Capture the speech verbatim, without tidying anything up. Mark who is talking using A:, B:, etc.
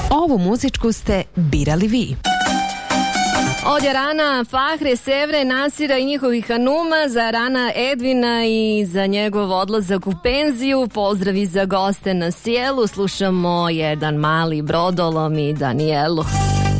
A: Ovu muzičku ste birali vi.
B: Od Jarana, Fahre, Sevre, Nasira i njihovih hanuma, za Jarana Edvina i za njegov odlazak u penziju, pozdravi za goste na sjelu, slušamo jedan mali brodolom i Danijelu.